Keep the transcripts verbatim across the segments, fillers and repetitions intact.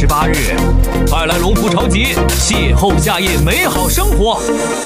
十八日，快来龙福超级，邂逅夏夜美好生活。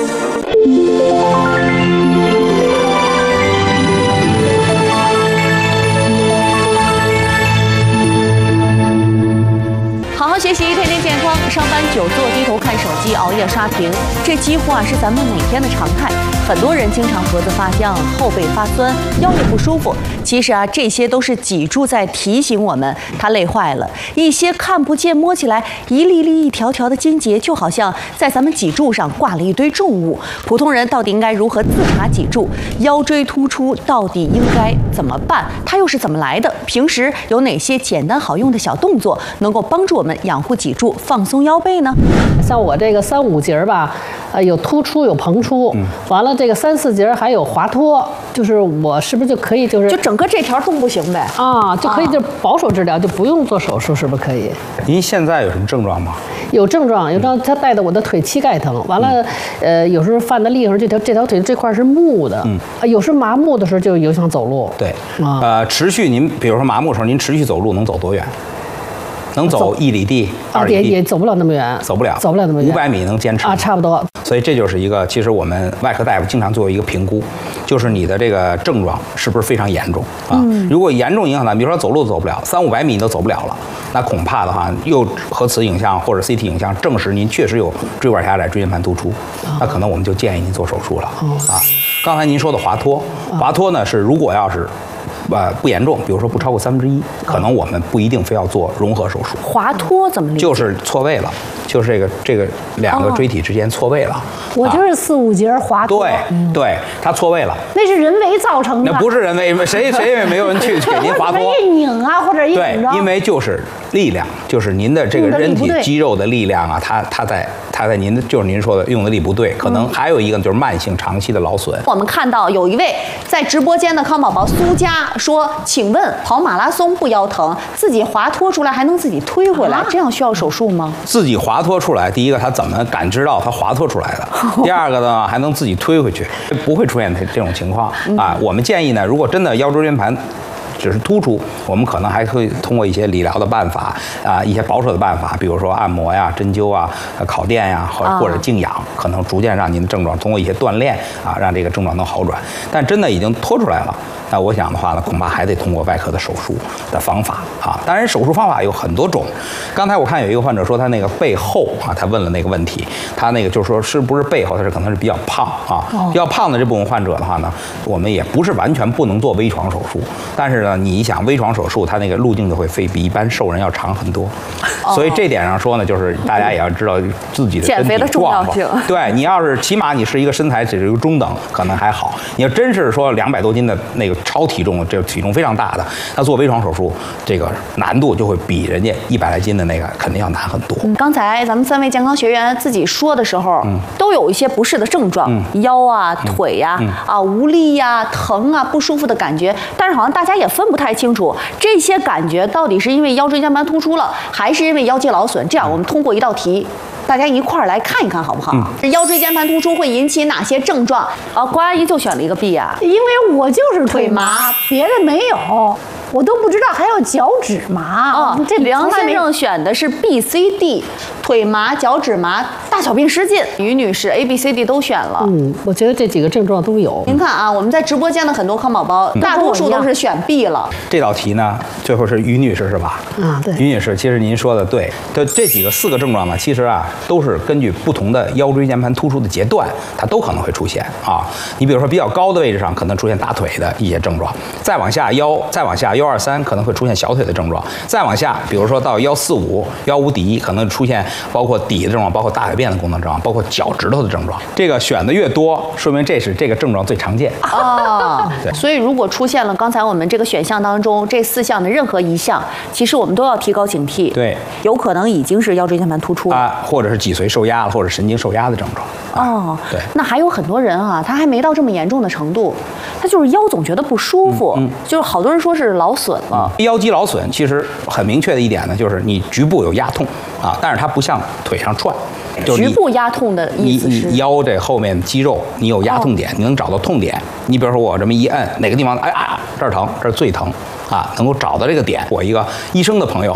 好好学习，天天健康。上班久坐，低头看手机，熬夜刷屏，这几乎啊是咱们每天的常态。很多人经常脖子发僵、后背发酸、腰也不舒服。其实啊，这些都是脊柱在提醒我们，它累坏了。一些看不见、摸起来一粒粒、一条条的筋结，就好像在咱们脊柱上挂了一堆重物。普通人到底应该如何自查脊柱？腰椎突出到底应该怎么办？它又是怎么来的？平时有哪些简单好用的小动作能够帮助我们养护脊柱、放松腰背呢？ 像我这个三五节吧，呃，有突出有膨出，嗯、完了这个三四节还有滑脱，就是我是不是就可以就是就整个这条动不行呗？ 啊，就可以就保守治疗，就不用做手术，是不是可以？ 您现在有什么症状吗？ 有症状，有症状，他带的我的腿膝盖疼，完了，呃，有时候犯的力时候，这条这条腿这块是木的，嗯，有时候麻木的时候就影响走路。 对，啊，呃，持续您比如说麻木的时候，您持续走路能走多远？能走一里地、二里地， 也也走不了那么远， 走不了， 走不了那么远， 五百米能坚持啊，差不多。 所以这就是一个，其实我们外科大夫经常做一个评估，就是你的这个症状是不是非常严重啊？嗯、如果严重影响到，比如说走路都走不了，三五百米你都走不了了，那恐怕的话，又核磁影像或者 C T 影像证实您确实有椎管狭窄、椎间盘突出，哦、那可能我们就建议您做手术了、哦、啊。刚才您说的滑脱，滑脱呢是如果要是。呃，不严重，比如说不超过三分之一，可能我们不一定非要做融合手术。 滑脱怎么理解？ 就是错位了，就是这个这个两个椎体之间错位了。 我就是四五节滑脱。 对对，它错位了。 那是人为造成的。 那不是人为，谁谁也没有人去给您滑脱。 一拧啊，或者一对，因为就是力量，就是您的这个人体肌肉的力量啊，它它在它在您的就是您说的用的力不对，可能还有一个就是慢性长期的劳损。 我们看到有一位在直播间的康宝宝苏佳说，请问跑马拉松不腰疼，自己滑脱出来还能自己推回来，啊、这样需要手术吗？ 自己滑脱出来，第一个他怎么感知到他滑脱出来的？第二个呢，还能自己推回去，不会出现这这种情况啊。我们建议呢，如果真的腰椎间盘只是突出，我们可能还会通过一些理疗的办法啊，一些保守的办法，比如说按摩呀、针灸啊、烤电呀，或或者静养，可能逐渐让您的症状通过一些锻炼啊，让这个症状能好转。但真的已经脱出来了，那我想的话呢，恐怕还得通过外科的手术的方法啊。当然，手术方法有很多种。刚才我看有一个患者说他那个背后啊，他问了那个问题，他那个就是说是不是背后他是可能是比较胖啊，比较胖的这部分患者的话呢，我们也不是完全不能做微创手术，但是呢。你想微创手术，它那个路径就会非比一般瘦人要长很多，哦、所以这点上说呢，就是大家也要知道自己的身体状况。对，你要是起码你是一个身材只是一个中等，可能还好。你要真是说两百多斤的那个超体重，这个体重非常大的，那做微创手术这个难度就会比人家一百来斤的那个肯定要难很多。 嗯、刚才咱们三位健康学员自己说的时候，嗯、都有一些不适的症状，嗯、腰啊、腿呀、啊、嗯、啊无力呀、啊、疼啊、不舒服的感觉，但是好像大家也分不太清楚这些感觉到底是因为腰椎间盘突出了，还是因为腰肌劳损。这样我们通过一道题，大家一块儿来看一看好不好？嗯、腰椎间盘突出会引起哪些症状？啊，郭阿姨就选了一个 B 啊， 因为我就是腿麻，别人没有。我都不知道还有脚趾麻哦。这梁先生选的是 B、C、D， 腿麻、脚趾麻、大小便失禁。于女士 A、B、C、D 都选了。 嗯，我觉得这几个症状都有。 您看啊，我们在直播间的很多康宝宝，大多数都是选 B 了。 这道题呢，最后是于女士是吧？ 啊，对。 于女士，其实您说的对，这这几个四个症状呢，其实啊都是根据不同的腰椎间盘突出的阶段，它都可能会出现啊。你比如说比较高的位置上可能出现大腿的一些症状，再往下腰，再往下。幺二三可能会出现小腿的症状，再往下，比如说到幺四五、幺五底，可能出现包括底的症状，包括大小便的功能症状，包括脚趾头的症状。这个选的越多，说明这是这个症状最常见啊。对，所以如果出现了刚才我们这个选项当中这四项的任何一项，其实我们都要提高警惕。 对， 有可能已经是腰椎间盘突出啊，或者是脊髓受压了，或者神经受压的症状。 哦， 对。 那还有很多人啊，他还没到这么严重的程度，他就是腰总觉得不舒服，嗯嗯、就是好多人说是劳损。 嗯、腰肌劳损其实很明确的一点呢，就是你局部有压痛啊，但是它不像腿上串，就是局部压痛的意思是你你腰这后面肌肉你有压痛点，哦、你能找到痛点。你比如说我这么一摁，哪个地方哎啊这儿疼，这儿最疼啊，能够找到这个点。我一个医生的朋友，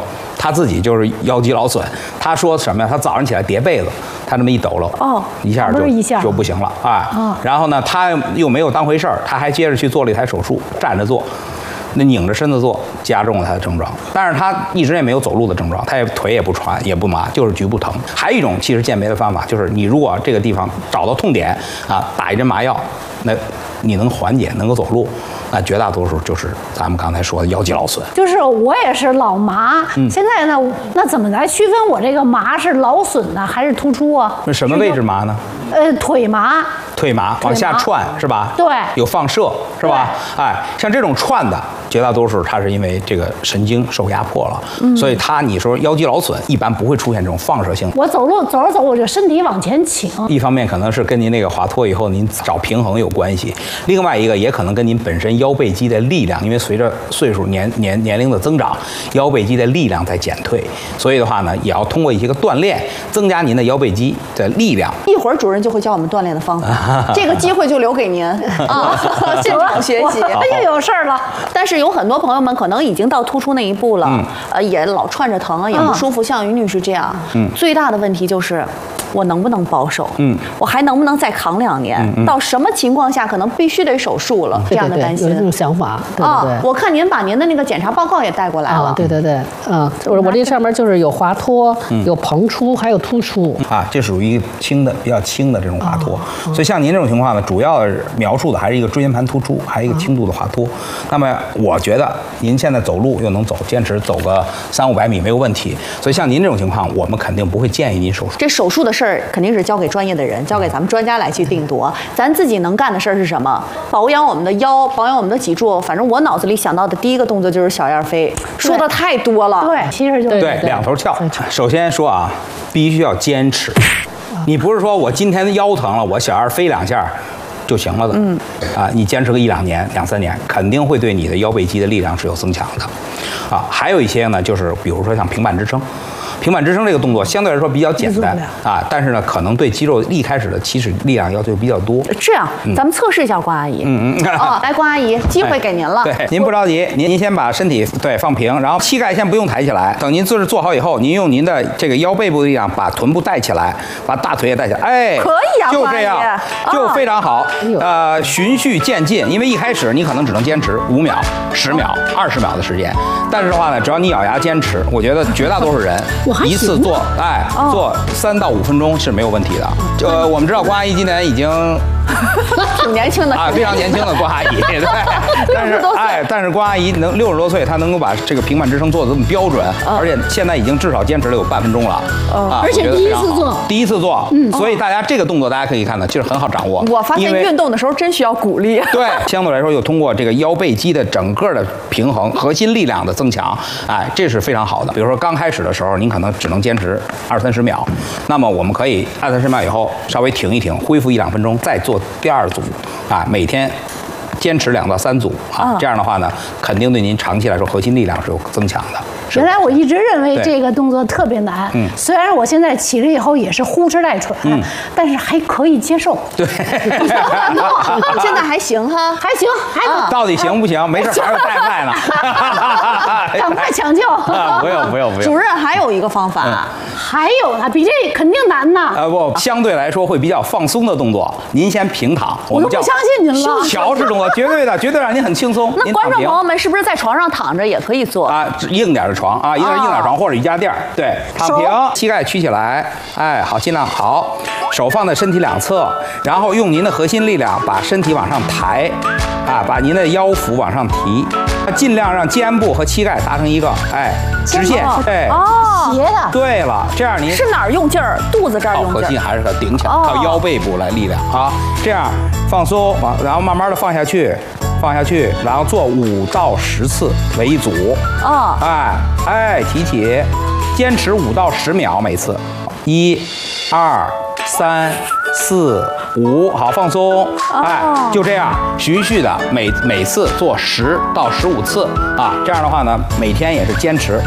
他自己就是腰肌劳损。他说什么呀？他早上起来叠被子，他这么一抖搂， 哦， 一下就一下就不行了啊。 哦、 然后呢，他又没有当回事儿，他还接着去做了一台手术，站着做。那拧着身子做，加重了他的症状，但是他一直也没有走路的症状，他也腿也不喘也不麻，就是局部疼。还有一种其实鉴别的方法，就是你如果这个地方找到痛点啊，打一针麻药，那你能缓解，能够走路，那绝大多数就是咱们刚才说的腰肌劳损。 就是我也是老麻，嗯、现在呢，那怎么来区分我这个麻是劳损呢，还是突出啊？ 那什么位置麻呢？ 呃，腿麻。 腿麻往下串是吧？ 对， 有放射是吧？哎，像这种串的，绝大多数它是因为这个神经受压迫了，嗯、所以它你说腰肌劳损一般不会出现这种放射性。 我走路走着走，我就身体往前倾。 一方面可能是跟您那个滑脱以后您找平衡有关系，另外一个也可能跟您本身腰背肌的力量，因为随着岁数年年年龄的增长，腰背肌的力量在减退，所以的话呢，也要通过一些个锻炼增加您的腰背肌的力量。 一会儿主任就会教我们锻炼的方法。这个机会就留给您啊，现场学习。 又有事儿了。 但是有很多朋友们可能已经到突出那一步了，嗯、呃，也老串着疼，也不舒服，嗯、像于女士这样。嗯，最大的问题就是我能不能保守？嗯，我还能不能再扛两年？嗯嗯、到什么情况下可能必须得手术了？嗯、这样的担心， 有这种想法。对对对。 啊，我看您把您的那个检查报告也带过来了。 啊，对对对，啊，我我这上面就是有滑脱，嗯、有膨出，还有突出。 啊，这属于轻的比较轻的这种滑脱。哦、所以像您这种情况呢，主要描述的还是一个椎间盘突出，还有一个轻度的滑脱。那么我觉得您现在走路又能走，坚持走个三五百米没有问题。所以像您这种情况，我们肯定不会建议您手术。 这手术的事儿肯定是交给专业的人，交给咱们专家来去定夺。咱自己能干的事儿是什么？保养我们的腰，保养我们的脊柱。反正我脑子里想到的第一个动作就是小燕飞，说的太多了。 对，其实就是对两头翘。首先说啊，必须要坚持。你不是说我今天腰疼了，我小燕飞两下就行了的。嗯，啊，你坚持个一两年、两三年，肯定会对你的腰背肌的力量是有增强的。啊，还有一些呢，就是比如说像平板支撑。平板支撑这个动作相对来说比较简单啊，但是呢，可能对肌肉一开始的起始力量要求比较多。 这样，嗯、咱们测试一下关阿姨。嗯嗯。哦，来，关阿姨，机会给您了。 哎、对，您不着急，您您先把身体对放平，然后膝盖先不用抬起来。等您姿势做好以后，您用您的这个腰背部的力量把臀部带起来，把大腿也带起来。哎， 可以啊， 就这样，就非常好。 哦、 呃，循序渐进，因为一开始你可能只能坚持五秒、十秒、二十秒的时间，但是的话呢，只要你咬牙坚持，我觉得绝大多数人一次做。哎，做三到五分钟是没有问题的。这、呃、我们知道关阿姨今年已经挺年轻的啊，非常年轻的关阿姨，对。但是哎，但是关阿姨能六十多岁，她能够把这个平板支撑做得这么标准，嗯、而且现在已经至少坚持了有半分钟了。 嗯、啊，而且第一次做， 第一次做，嗯，所以大家这个动作大家可以看到，其实很好掌握。 我发现运动的时候真需要鼓励。 对，相对来说又通过这个腰背肌的整个的平衡、核心力量的增强，哎，这是非常好的。比如说刚开始的时候，您可能只能坚持二三十秒，那么我们可以二三十秒以后稍微停一停，恢复一两分钟，再做第二组，啊，每天坚持两到三组啊，这样的话呢，肯定对您长期来说核心力量是有增强的。 原来我一直认为这个动作特别难，嗯，虽然我现在起来以后也是呼哧带喘，嗯，但是还可以接受。 对， 现在还行哈， 还行，还啊、 到底行不行？没事，还有带菜呢。 赶快抢救！ 啊，不用不用不用。 主任还有一个方法， 嗯、还有呢，比这肯定难呐。 呃不，相对来说会比较放松的动作，您先平躺， 我都不相信您了。 桥式动作，绝对的，绝对让您很轻松。 那观众朋友们是不是在床上躺着也可以做啊？硬点的床啊，一个硬点床或者瑜伽垫，对，躺平，膝盖曲起来，哎，好，尽量好，手放在身体两侧，然后用您的核心力量把身体往上抬，啊，把您的腰腹往上提，尽量让肩部和膝盖达成一个哎直线，哎， 哦， 斜的。 对了，这样您是哪儿用劲儿？肚子这儿用劲儿， 核心还是要顶起来，靠腰背部来力量啊，这样放松，往然后慢慢的放下去。放下去，然后做五到十次为一组。 啊、哦， 哎哎，提起，坚持五到十秒每次。一、二、三、四、五，好，放松。哎，就这样循序的每每次做十到十五次啊。这样的话呢，每天也是坚持做。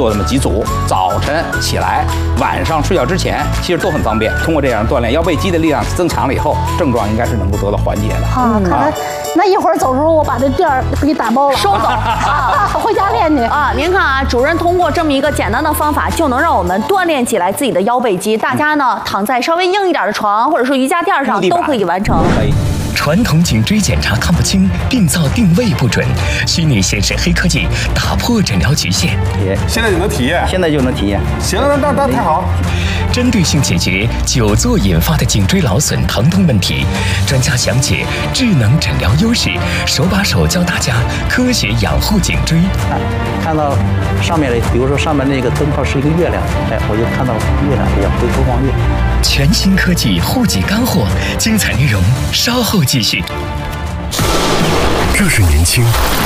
做这么几组，早晨起来，晚上睡觉之前，其实都很方便。通过这样锻炼，腰背肌的力量增强了以后，症状应该是能够得到缓解的。 啊，看来那一会儿走时候我把这垫儿给打包了， 收走啊， 回家练去啊。您看啊，主任通过这么一个简单的方法，就能让我们锻炼起来自己的腰背肌。大家呢躺在稍微硬一点的床，或者说瑜伽垫上，都可以完成。 可以。 传统颈椎检查看不清，病灶定位不准，虚拟现实黑科技打破诊疗局限。 现在就能体验， 现在就能体验。 行，那那太好。 针对性解决久坐引发的颈椎劳损疼痛问题，专家详解智能诊疗优势，手把手教大家科学养护颈椎。 看到上面的，比如说上面那个灯泡是一个月亮，哎，我就看到月亮一样回头望月。 全新科技护脊干货，精彩内容稍后继续。 这是年轻，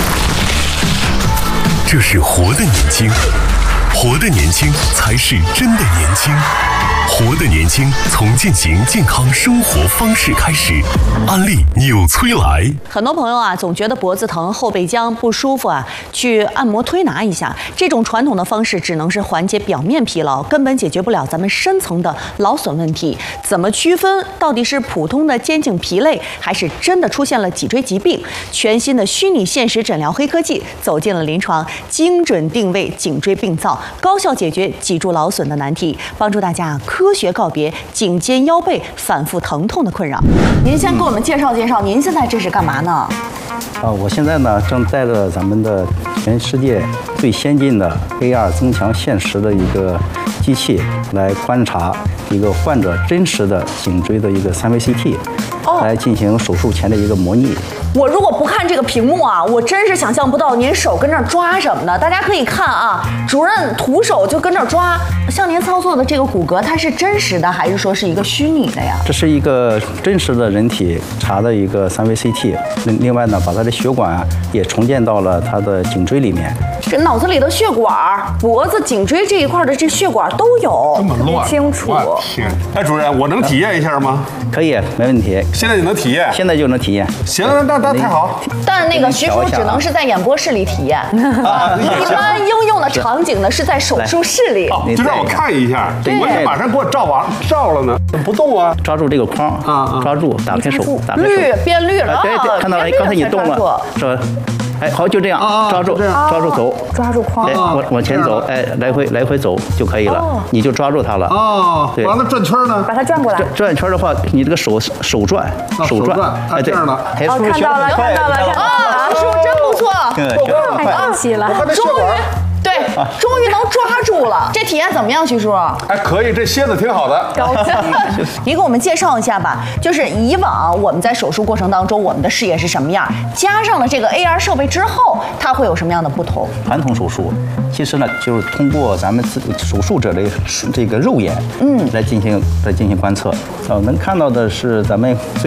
这是活的年轻，活的年轻才是真的年轻。活的年轻，从践行健康生活方式开始。安利纽崔莱。 很多朋友啊，总觉得脖子疼、后背僵不舒服啊，去按摩推拿一下。这种传统的方式只能是缓解表面疲劳，根本解决不了咱们深层的劳损问题。怎么区分到底是普通的肩颈疲累，还是真的出现了脊椎疾病？全新的虚拟现实诊疗黑科技走进了临床，精准定位颈椎病灶，高效解决脊柱劳损的难题，帮助大家科学告别颈肩腰背反复疼痛的困扰。您先给我们介绍介绍，您现在这是干嘛呢？ 啊，我现在呢正带着咱们的全世界最先进的 A R 增强现实的一个机器来观察一个患者真实的颈椎的一个三维 C T， 哦， 来进行手术前的一个模拟。 我如果不看这个屏幕啊，我真是想象不到您手跟这儿抓什么呢？大家可以看啊，主任徒手就跟这儿抓。像您操作的这个骨骼，它是真实的还是说是一个虚拟的呀？ 这是一个真实的人体查的一个三维 C T， 另另外呢，把它的血管啊也重建到了他的颈椎里面。 这脑子里的血管、脖子、颈椎这一块的这血管都有， 这么乱， 清楚。 我天！哎，主任，我能体验一下吗？ 可以，没问题。 现在就能体验？ 现在就能体验。 行，那那太好。 但那个徐叔只能是在演播室里体验，一般应用的场景呢是在手术室里。 就让我看一下，我也马上给我照完照了呢，怎么不动啊？ 抓住这个框啊，抓住，打开手，打开手， 绿变绿了， 对对，看到了，刚才你动了，是吧？哎，好，就这样，抓住，抓住走， 抓住框， 哎，往往前走，哎，来回来回走就可以了，你就抓住它了。 哦，对，完了转圈呢， 把它转过来。 转圈的话，你这个手手转，手转， 哎，这样的， 哎， 哦，看到了，看到了，啊，叔真不错， 太客气了， 终于。对，终于能抓住了。这体验怎么样，徐叔？ 哎，可以，这蝎子挺好的。 你给我们介绍一下吧，就是以往我们在手术过程当中，我们的视野是什么样？加上了这个 A R 设备之后，它会有什么样的不同？ 传统手术其实呢，就是通过咱们自手术者的这个肉眼，嗯，来进行来进行观测。呃，能看到的是咱们最